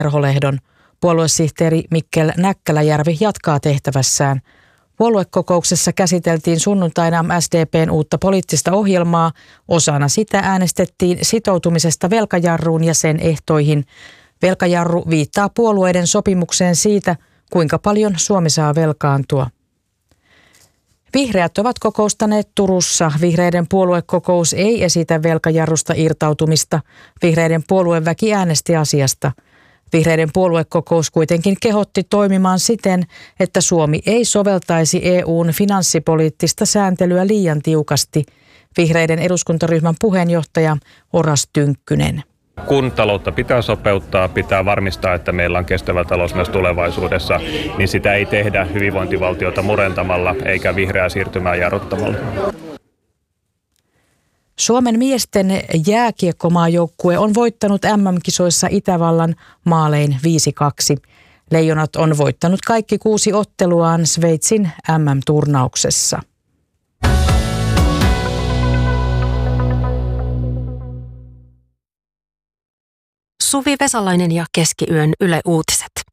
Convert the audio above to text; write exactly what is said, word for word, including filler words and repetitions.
Terholehdon. Puoluesihteeri Mikkel Näkkäläjärvi jatkaa tehtävässään. Puoluekokouksessa käsiteltiin sunnuntaina S D P:n uutta poliittista ohjelmaa. Osana sitä äänestettiin sitoutumisesta velkajarruun ja sen ehtoihin. Velkajarru viittaa puolueiden sopimukseen siitä, kuinka paljon Suomi saa velkaantua. Vihreät ovat kokoustaneet Turussa. Vihreiden puoluekokous ei esitä velkajarrusta irtautumista. Vihreiden puolueväki äänesti asiasta. Vihreiden puoluekokous kuitenkin kehotti toimimaan siten, että Suomi ei soveltaisi E U:n finanssipoliittista sääntelyä liian tiukasti. Vihreiden eduskuntaryhmän puheenjohtaja Oras Tynkkynen. Kun taloutta pitää sopeuttaa, pitää varmistaa, että meillä on kestävä talous myös tulevaisuudessa, niin sitä ei tehdä hyvinvointivaltiota murentamalla eikä vihreää siirtymää jarruttamalla. Suomen miesten jääkiekkomaajoukkue on voittanut M M-kisoissa Itävallan maalein viisi kaksi. Leijonat on voittanut kaikki kuusi otteluaan Sveitsin M M-turnauksessa. Suvi Vesalainen ja Keskiyön Yle Uutiset.